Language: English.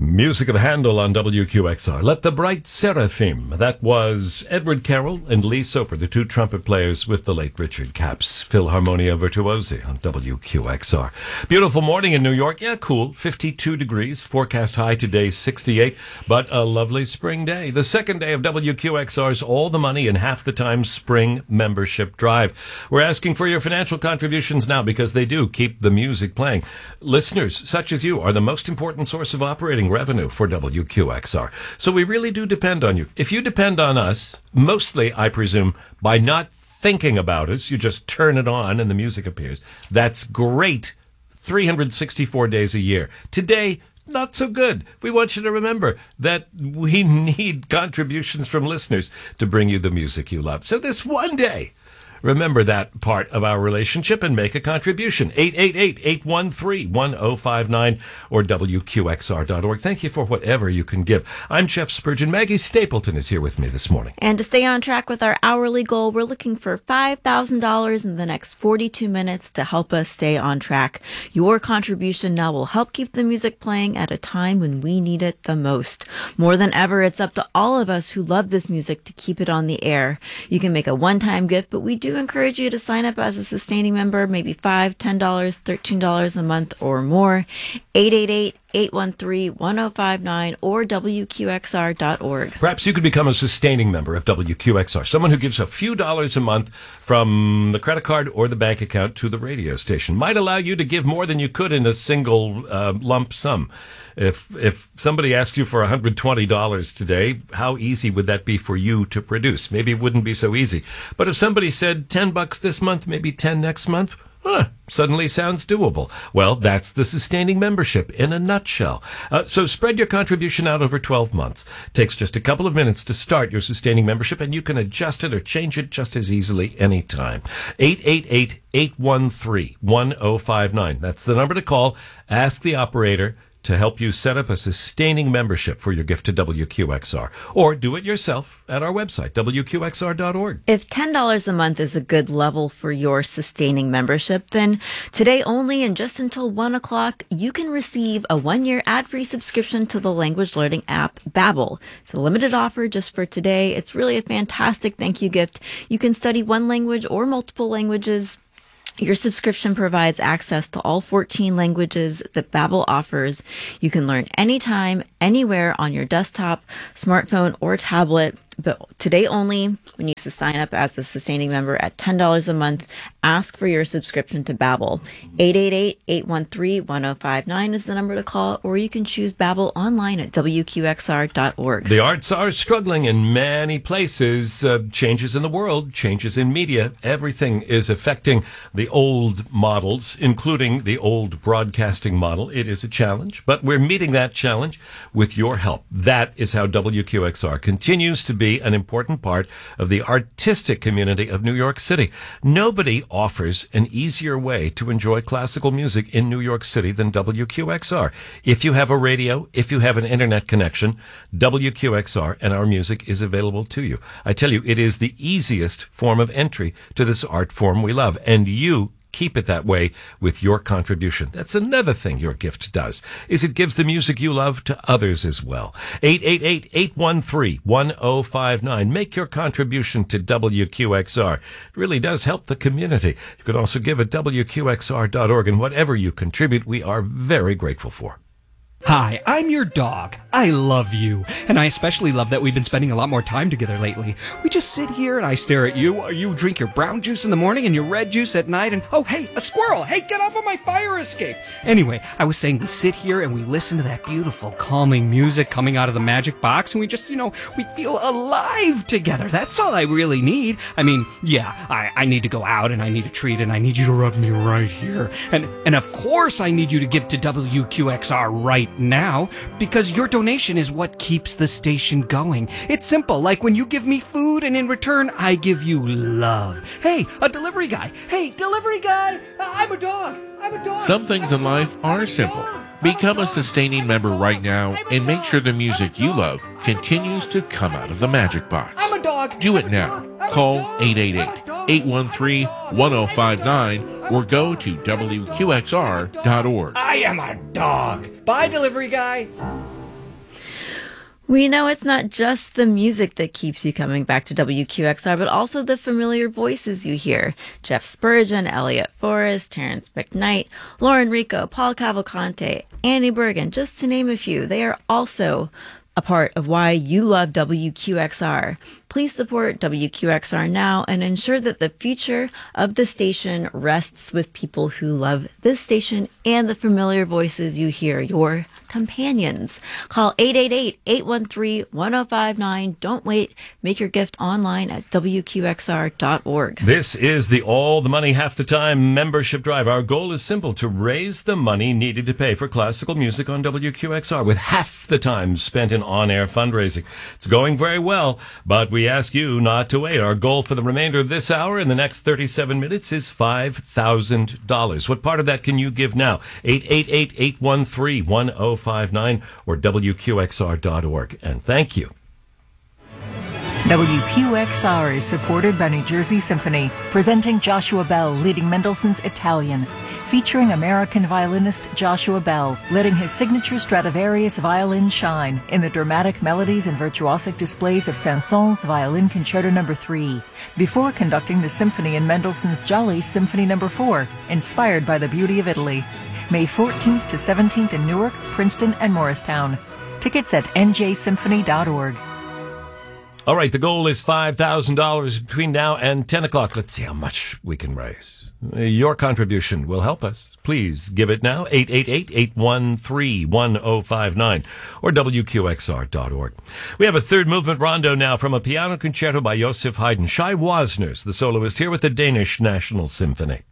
Music of Handel on WQXR. Let the Bright Seraphim. That was Edward Carroll and Lee Soper, the two trumpet players with the late Richard Capps. Philharmonia Virtuosi on WQXR. Beautiful morning in New York. Yeah, cool. 52 degrees. Forecast high today, 68. But a lovely spring day. The second day of WQXR's All the Money in Half the Time Spring Membership Drive. We're asking for your financial contributions now because they do keep the music playing. Listeners such as you are the most important source of operating revenue for WQXR. So we really do depend on you. If you depend on us, mostly, I presume, by not thinking about us, you just turn it on and the music appears. That's great. 364 days a year. Today, not so good. We want you to remember that we need contributions from listeners to bring you the music you love. So this one day, remember that part of our relationship and make a contribution. 888-813-1059 or WQXR.org. Thank you for whatever you can give. I'm Jeff Spurgeon. Maggie Stapleton is here with me this morning. And to stay on track with our hourly goal, we're looking for $5,000 in the next 42 minutes to help us stay on track. Your contribution now will help keep the music playing at a time when we need it the most. More than ever, it's up to all of us who love this music to keep it on the air. You can make a one-time gift, but we do encourage you to sign up as a sustaining member, maybe $5, $10, $13 a month or more. 888-813-1059 or WQXR.org. Perhaps you could become a sustaining member of WQXR, someone who gives a few dollars a month from the credit card or the bank account to the radio station. Might allow you to give more than you could in a single lump sum. If somebody asks you for $120 today, how easy would that be for you to produce? Maybe it wouldn't be so easy. But if somebody said $10 this month, maybe 10 next month, suddenly sounds doable. Well, that's the sustaining membership in a nutshell. So spread your contribution out over 12 months. Takes just a couple of minutes to start your sustaining membership, and you can adjust it or change it just as easily anytime. 888-813-1059. That's the number to call. Ask the operator to help you set up a sustaining membership for your gift to WQXR. Or do it yourself at our website, WQXR.org. If $10 a month is a good level for your sustaining membership, then today only and just until 1 o'clock, you can receive a 1-year ad-free subscription to the language learning app Babbel. It's a limited offer just for today. It's really a fantastic thank you gift. You can study one language or multiple languages. Your subscription provides access to all 14 languages that Babbel offers. You can learn anytime, anywhere on your desktop, smartphone, or tablet. But today only, when you sign up as a sustaining member at $10 a month, ask for your subscription to Babbel. 888-813-1059 is the number to call, or you can choose Babbel online at WQXR.org. The arts are struggling in many places. Changes in the world, changes in media, everything is affecting the old models, including the old broadcasting model. It is a challenge, but we're meeting that challenge with your help. That is how WQXR continues to be an important part of the artistic community of New York City. Nobody offers an easier way to enjoy classical music in New York City than WQXR. If you have a radio, if you have an internet connection, WQXR and our music is available to you. I tell you, it is the easiest form of entry to this art form we love, and you keep it that way with your contribution. That's another thing your gift does, is it gives the music you love to others as well. 888-813-1059. Make your contribution to WQXR. It really does help the community. You can also give at WQXR.org, and whatever you contribute, we are very grateful for. Hi, I'm your dog. I love you. And I especially love that we've been spending a lot more time together lately. We just sit here and I stare at you while you drink your brown juice in the morning and your red juice at night and, oh, hey, a squirrel! Hey, get off of my fire escape! Anyway, I was saying we sit here and we listen to that beautiful, calming music coming out of the magic box and we just, we feel alive together. That's all I really need. I mean, yeah, I need to go out and I need a treat and I need you to rub me right here. And of course I need you to give to WQXR right now, because your donation is what keeps the station going. It's simple, like when you give me food and in return I give you love. Hey, a delivery guy. Hey, delivery guy, I'm a dog. Some things in life are simple. Become a sustaining member right now and make sure the music you love continues to come out of the magic box. I'm a dog. Do it now. Call 888-813-1059 or go to WQXR.org. I am a dog. Bye, delivery guy. We know it's not just the music that keeps you coming back to WQXR, but also the familiar voices you hear. Jeff Spurgeon, Elliot Forrest, Terrence McKnight, Lauren Rico, Paul Cavalcante, Annie Bergen, just to name a few. They are also a part of why you love WQXR. Please support WQXR now and ensure that the future of the station rests with people who love this station and the familiar voices you hear, your companions. Call 888-813-1059. Don't wait. Make your gift online at WQXR.org. This is the All the Money Half the Time membership drive. Our goal is simple: to raise the money needed to pay for classical music on WQXR with half the time spent in on-air fundraising. It's going very well, but we ask you not to wait. Our goal for the remainder of this hour in the next 37 minutes is $5,000. What part of that can you give now? 888-813-1059 or WQXR.org. And thank you. WQXR is supported by New Jersey Symphony, presenting Joshua Bell leading Mendelssohn's Italian, featuring American violinist Joshua Bell letting his signature Stradivarius violin shine in the dramatic melodies and virtuosic displays of Saint-Saëns Violin Concerto No. 3, before conducting the symphony in Mendelssohn's Jolly Symphony No. 4, inspired by the beauty of Italy. May 14th to 17th in Newark, Princeton, and Morristown. Tickets at njsymphony.org. All right, the goal is $5,000 between now and 10 o'clock. Let's see how much we can raise. Your contribution will help us. Please give it now, 888-813-1059 or WQXR.org. We have a third movement rondo now from a piano concerto by Joseph Haydn. Shai Wasner's the soloist here with the Danish National Symphony.